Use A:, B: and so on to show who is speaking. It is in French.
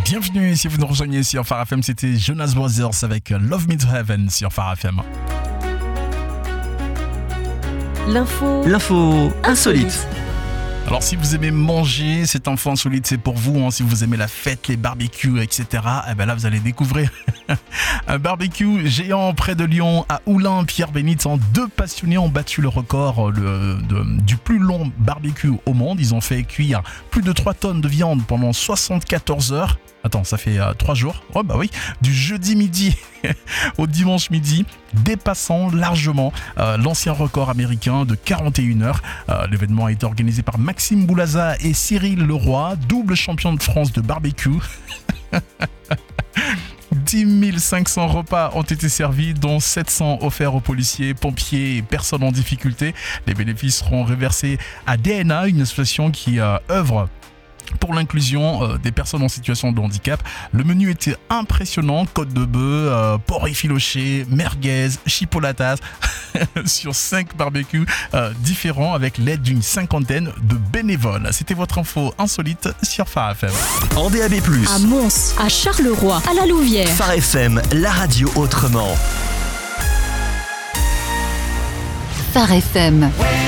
A: Bienvenue si vous nous rejoignez sur Phare FM, c'était Jonas Brothers avec Love Me to Heaven sur Phare FM.
B: L'info insolite.
A: Alors si vous aimez manger, cette info insolite c'est pour vous, hein. Si vous aimez la fête, les barbecues, etc. Eh ben là vous allez découvrir un barbecue géant près de Lyon, à Oulin, Pierre-Bénite. Deux passionnés ont battu le record du plus long barbecue au monde. Ils ont fait cuire plus de 3 tonnes de viande pendant 74 heures. Attends, ça fait 3 jours. Oh bah oui, du jeudi midi au dimanche midi, dépassant largement l'ancien record américain de 41 heures. L'événement a été organisé par Maxime Boulaza et Cyril Leroy, double champion de France de barbecue. 10 500 repas ont été servis, dont 700 offerts aux policiers, pompiers et personnes en difficulté. Les bénéfices seront reversés à DNA, une association qui œuvre pour l'inclusion des personnes en situation de handicap. Le menu était impressionnant, côte de bœuf, porc effiloché, merguez, chipolatas, sur 5 barbecues différents avec l'aide d'une 50aine de bénévoles. C'était votre info insolite sur Phare FM.
B: En DAB+,
C: À Mons, à Charleroi, à la Louvière.
B: Phare FM, la radio autrement.
C: Phare FM.